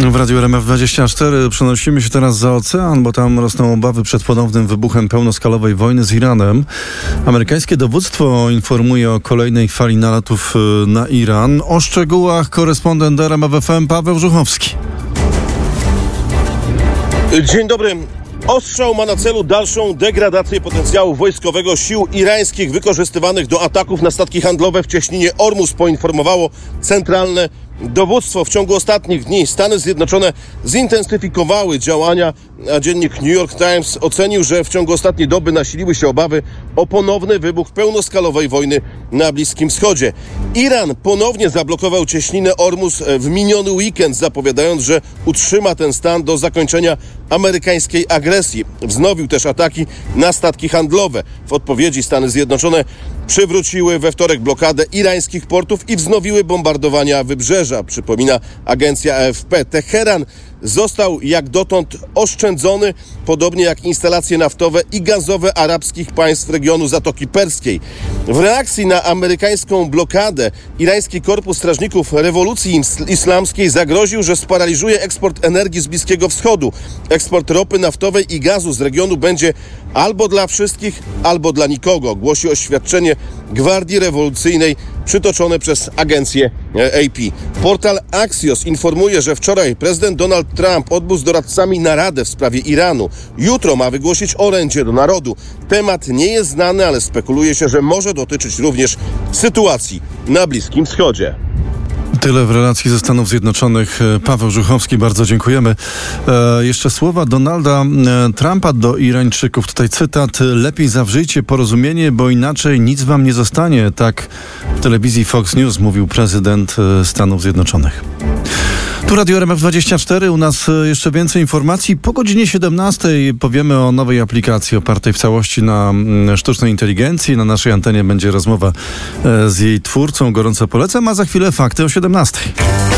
W Radiu RMF24 przenosimy się teraz za ocean, bo tam rosną obawy przed ponownym wybuchem pełnoskalowej wojny z Iranem. Amerykańskie dowództwo informuje o kolejnej fali nalatów na Iran. O szczegółach korespondent RMF FM Paweł Żuchowski. Dzień dobry. Ostrzał ma na celu dalszą degradację potencjału wojskowego sił irańskich wykorzystywanych do ataków na statki handlowe w cieśninie Ormus, poinformowało centralne dowództwo. W ciągu ostatnich dni Stany Zjednoczone zintensyfikowały działania, a dziennik New York Times ocenił, że w ciągu ostatniej doby nasiliły się obawy o ponowny wybuch pełnoskalowej wojny na Bliskim Wschodzie. Iran ponownie zablokował cieśninę Ormus w miniony weekend, zapowiadając, że utrzyma ten stan do zakończenia amerykańskiej agresji. Wznowił też ataki na statki handlowe. W odpowiedzi Stany Zjednoczone przywróciły we wtorek blokadę irańskich portów i wznowiły bombardowania wybrzeża, przypomina agencja AFP. Teheran został jak dotąd oszczędzony, podobnie jak instalacje naftowe i gazowe arabskich państw regionu Zatoki Perskiej. W reakcji na amerykańską blokadę irański Korpus Strażników Rewolucji Islamskiej zagroził, że sparaliżuje eksport energii z Bliskiego Wschodu. Eksport ropy naftowej i gazu z regionu będzie albo dla wszystkich, albo dla nikogo, głosi oświadczenie Gwardii Rewolucyjnej przytoczone przez agencję AP. Portal Axios informuje, że wczoraj prezydent Donald Trump odbył z doradcami naradę w sprawie Iranu. Jutro ma wygłosić orędzie do narodu. Temat nie jest znany, ale spekuluje się, że może dotyczyć również sytuacji na Bliskim Wschodzie. Tyle w relacji ze Stanów Zjednoczonych. Paweł Żuchowski, bardzo dziękujemy. Jeszcze słowa Donalda Trumpa do Irańczyków. Tutaj cytat. Lepiej zawrzyjcie porozumienie, bo inaczej nic wam nie zostanie. Tak w telewizji Fox News mówił prezydent Stanów Zjednoczonych. Tu Radio RMF24. U nas jeszcze więcej informacji. Po godzinie 17 powiemy o nowej aplikacji opartej w całości na sztucznej inteligencji. Na naszej antenie będzie rozmowa z jej twórcą. Gorąco polecam, a za chwilę fakty o 17.